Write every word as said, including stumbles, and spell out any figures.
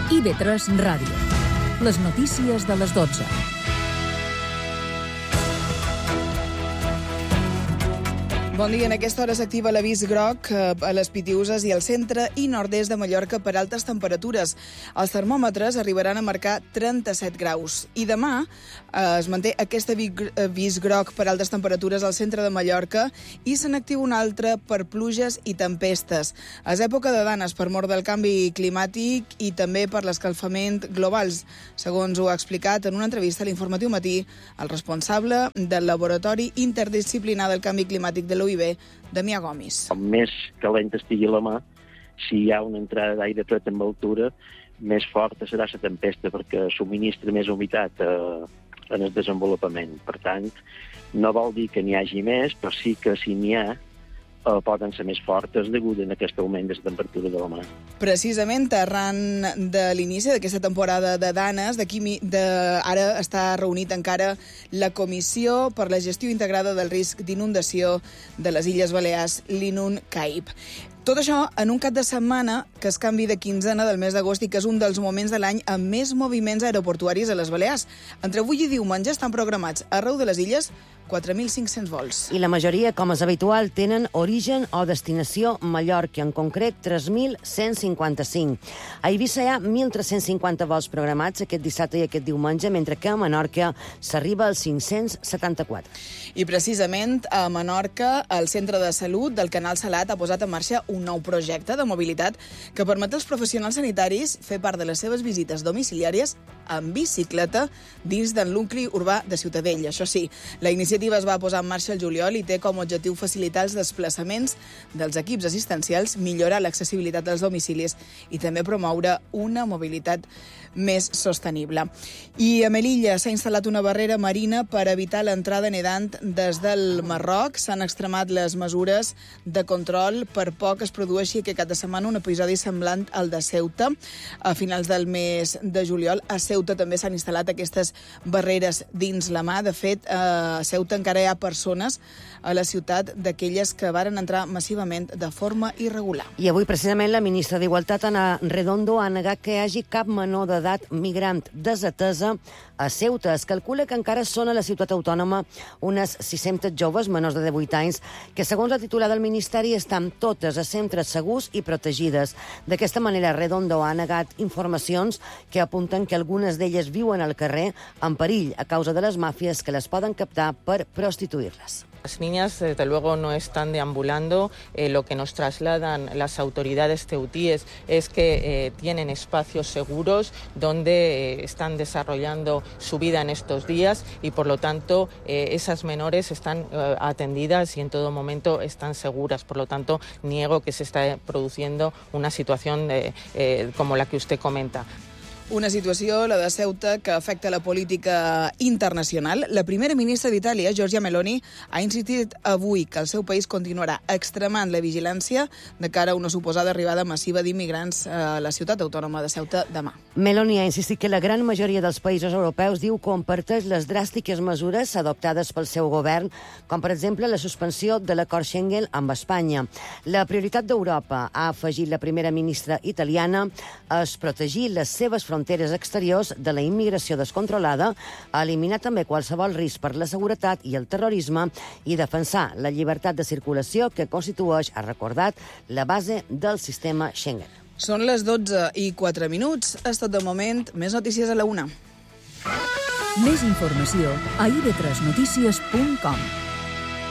I V tres Ràdio. Les notícies de les dotze. Bon dia. En aquesta hora s'activa l'avís groc a les Pitiüses i al centre i nord-est de Mallorca per altes temperatures. Els termòmetres arribaran a marcar trenta-set graus. I demà eh, es manté aquest avís groc per altes temperatures al centre de Mallorca i se n'activa un altre per pluges i tempestes. És època de danes per mort del canvi climàtic i també per l'escalfament globals, segons ho ha explicat en una entrevista a l'Informatiu Matí el responsable del Laboratori Interdisciplinar del Canvi Climàtic de l'U I B, Damià Gomis. Com més calent estigui la mà, si hi ha una entrada d'aire fred amb altura, més forta serà la tempesta perquè subministra més humitat eh, en el desenvolupament. Per tant, no vol dir que n'hi hagi més, però sí que si n'hi ha, eh, poden ser més fortes degut a aquest augment de la temperatura de la mà. Precisament arran de l'inici d'aquesta temporada de danes, d'aquí de, ara està reunit encara la Comissió per la Gestió Integrada del Risc d'Inundació de les Illes Balears, l'INUN-CAIB. Tot això en un cap de setmana que es canvi de quinzena del mes d'agost i que és un dels moments de l'any amb més moviments aeroportuaris a les Balears. Entre avui i diumenge estan programats arreu de les illes quatre mil cinc-cents vols. I la majoria, com és habitual, tenen origen o destinació Mallorca, en concret tres mil cent cinquanta-cinc. A Eivissa hi ha mil tres-cents cinquanta vols programats aquest dissabte i aquest diumenge, mentre que a Menorca s'arriba als cinc-cents setanta-quatre. I precisament a Menorca, el Centre de Salut del Canal Salat ha posat en marxa un nou projecte de mobilitat que permet als professionals sanitaris fer part de les seves visites domiciliàries en bicicleta dins del nucli urbà de Ciutadella. Això sí, la iniciativa es va posar en marxa el juliol i té com a objectiu facilitar els desplaçaments dels equips assistencials, millorar l'accessibilitat dels domicilis i també promoure una mobilitat més sostenible. I a Melilla s'ha instal·lat una barrera marina per evitar l'entrada nedant des del Marroc. S'han extremat les mesures de control per por que es produeixi aquest cap de setmana un episodi semblant al de Ceuta. A finals del mes de juliol a Ceuta també s'han instal·lat aquestes barreres dins la mà. De fet, a Ceuta encara hi ha persones a la ciutat d'aquelles que varen entrar massivament de forma irregular. I avui, precisament, la ministra d'Igualtat, Ana Redondo, ha negat que hi hagi cap menor d'edat migrant desatesa a Ceuta. Es calcula que encara són a la ciutat autònoma unes sis-centes joves menors de divuit anys que, segons la titular del Ministeri, estan totes a centres segurs i protegides. D'aquesta manera, Redondo ha negat informacions que apunten que algunes d'elles viuen al carrer en perill a causa de les màfies que les poden captar per prostituir-les. Las niñas, desde luego, no están deambulando. Eh, lo que nos trasladan las autoridades ceutíes es que eh, tienen espacios seguros donde eh, están desarrollando su vida en estos días y, por lo tanto, eh, esas menores están eh, atendidas y en todo momento están seguras. Por lo tanto, niego que se está produciendo una situación de, eh, como la que usted comenta. Una situació, la de Ceuta, que afecta la política internacional. La primera ministra d'Itàlia, Giorgia Meloni, ha insistit avui que el seu país continuarà extremant la vigilància de cara a una suposada arribada massiva d'immigrants a la ciutat autònoma de Ceuta demà. Meloni ha insistit que la gran majoria dels països europeus, diu, comparteix les dràstiques mesures adoptades pel seu govern, com per exemple la suspensió de l'acord Schengen amb Espanya. La prioritat d'Europa, ha afegit la primera ministra italiana, és protegir les seves fronteres fronteres exteriors de la immigració descontrolada, eliminar també qualsevol risc per la seguretat i el terrorisme i defensar la llibertat de circulació que constitueix, ha recordat, la base del sistema Schengen. Són les dotze i quatre minuts. És tot de moment. Més notícies a la una. Més informació a i v tres notícies punt com.